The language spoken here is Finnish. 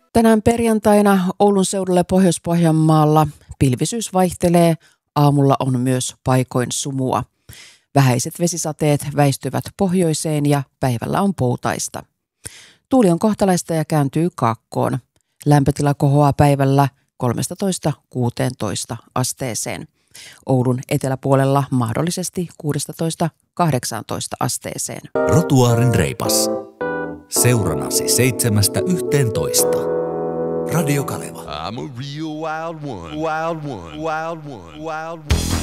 Tänään perjantaina Oulun seudulla Pohjois-Pohjanmaalla pilvisyys vaihtelee, aamulla on myös paikoin sumua. Vähäiset vesisateet väistyvät pohjoiseen ja päivällä on poutaista. Tuuli on kohtalaista ja kääntyy kaakkoon. Lämpötila kohoaa päivällä 13–16 asteeseen. Oulun eteläpuolella mahdollisesti 16–18 asteeseen. Rotuaarin reipas. Seuranasi 7–11. Radio Kaleva. I'm a real wild one. Wild one. Wild one. Wild one.